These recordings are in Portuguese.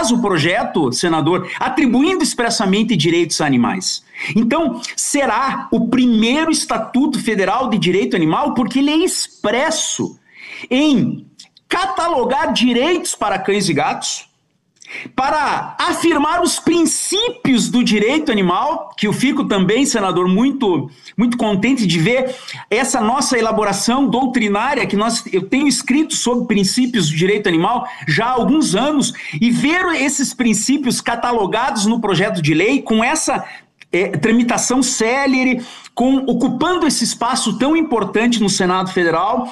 traz o projeto, senador, atribuindo expressamente direitos a animais. Então, será o primeiro Estatuto Federal de Direito Animal, porque ele é expresso em catalogar direitos para cães e gatos, para afirmar os princípios do direito animal, que eu fico também, senador, muito contente de ver essa nossa elaboração doutrinária, eu tenho escrito sobre princípios do direito animal já há alguns anos, e ver esses princípios catalogados no projeto de lei, com essa tramitação célere, ocupando esse espaço tão importante no Senado Federal,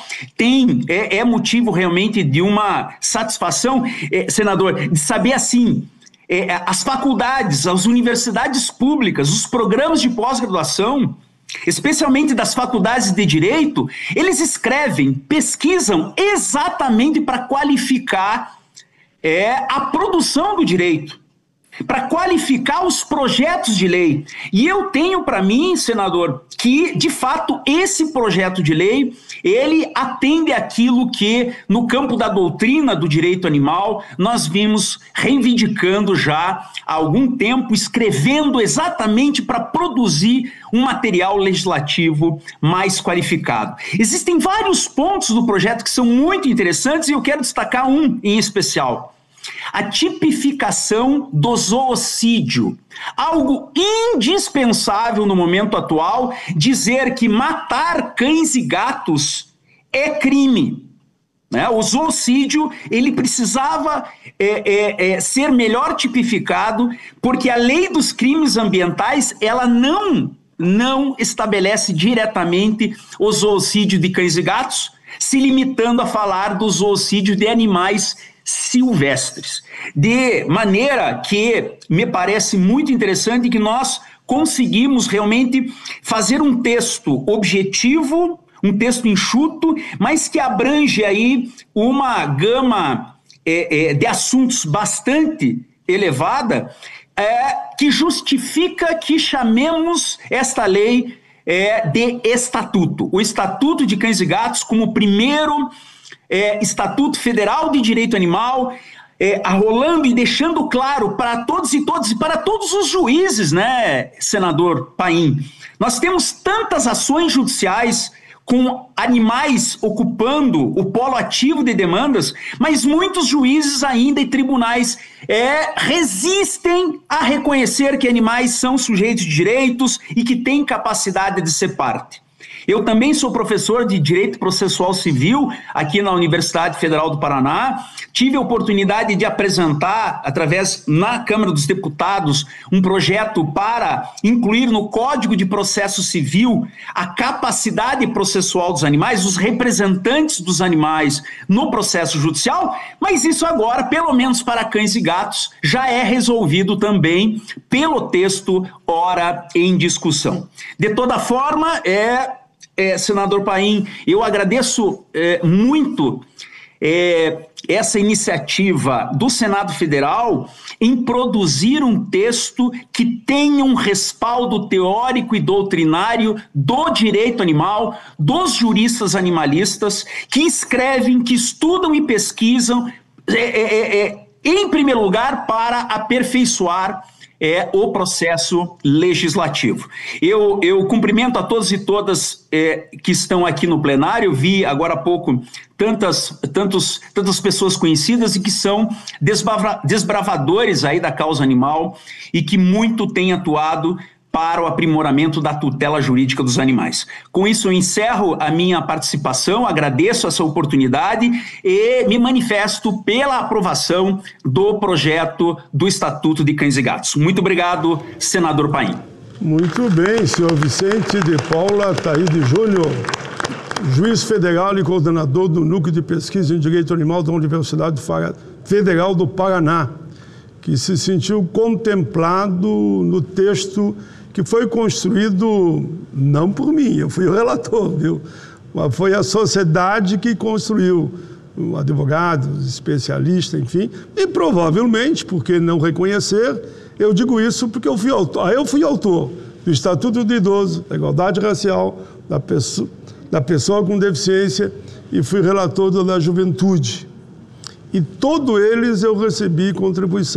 é motivo realmente de uma satisfação, senador, de saber assim, as faculdades, as universidades públicas, os programas de pós-graduação, especialmente das faculdades de direito, eles escrevem, pesquisam exatamente para qualificar a produção do direito, para qualificar os projetos de lei. E eu tenho para mim, senador, que, de fato, esse projeto de lei, ele atende àquilo que, no campo da doutrina do direito animal, nós vimos reivindicando já há algum tempo, escrevendo exatamente para produzir um material legislativo mais qualificado. Existem vários pontos do projeto que são muito interessantes e eu quero destacar um em especial. A tipificação do zoocídio, algo indispensável no momento atual, dizer que matar cães e gatos é crime. Né? O zoocídio, ele precisava ser melhor tipificado, porque a lei dos crimes ambientais, ela não estabelece diretamente o zoocídio de cães e gatos, se limitando a falar do zoocídio de animais silvestres. De maneira que me parece muito interessante que nós conseguimos realmente fazer um texto objetivo, um texto enxuto, mas que abrange aí uma gama de assuntos bastante elevada, que justifica que chamemos esta lei de estatuto. O Estatuto de Cães e Gatos como o primeiro Estatuto Federal de Direito Animal, arrolando e deixando claro para todos e todas, e para todos os juízes, né, senador Paim? Nós temos tantas ações judiciais com animais ocupando o polo ativo de demandas, mas muitos juízes ainda e tribunais resistem a reconhecer que animais são sujeitos de direitos e que têm capacidade de ser parte. Eu também sou professor de Direito Processual Civil aqui na Universidade Federal do Paraná. Tive a oportunidade de apresentar, na Câmara dos Deputados, um projeto para incluir no Código de Processo Civil a capacidade processual dos animais, os representantes dos animais no processo judicial, mas isso agora, pelo menos para cães e gatos, já é resolvido também pelo texto ora em discussão. De toda forma, senador Paim, eu agradeço muito essa iniciativa do Senado Federal em produzir um texto que tenha um respaldo teórico e doutrinário do direito animal, dos juristas animalistas, que escrevem, que estudam e pesquisam, em primeiro lugar, para aperfeiçoar o processo legislativo. Eu cumprimento a todos e todas que estão aqui no plenário. Vi agora há pouco tantas pessoas conhecidas e que são desbravadores aí da causa animal e que muito têm atuado para o aprimoramento da tutela jurídica dos animais. Com isso, eu encerro a minha participação, agradeço essa oportunidade e me manifesto pela aprovação do projeto do Estatuto de Cães e Gatos. Muito obrigado, senador Paim. Muito bem, senhor Vicente de Paula Taide Júnior, juiz federal e coordenador do Núcleo de Pesquisa em Direito Animal da Universidade Federal do Paraná, que se sentiu contemplado no texto que foi construído não por mim, eu fui o relator, viu? Mas foi a sociedade que construiu, advogados, especialistas, enfim, e provavelmente, por que não reconhecer, eu digo isso porque eu fui autor do Estatuto do Idoso, da igualdade racial, da pessoa com deficiência e fui relator da juventude. E todos eles eu recebi contribuição.